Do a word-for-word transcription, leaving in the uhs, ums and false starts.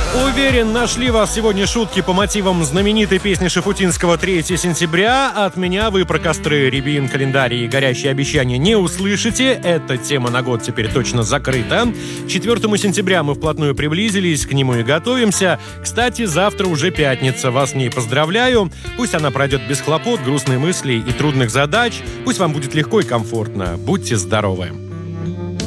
Уверен, нашли вас сегодня шутки по мотивам знаменитой песни Шафутинского третьего сентября. От меня вы про костры, рябин, календарь и горящие обещания не услышите. Эта тема на год теперь точно закрыта. четвёртого сентября мы вплотную приблизились, к нему и готовимся. Кстати, завтра уже пятница, вас с ней поздравляю. Пусть она пройдет без хлопот, грустных мыслей и трудных задач. Пусть вам будет легко и комфортно. Будьте здоровы!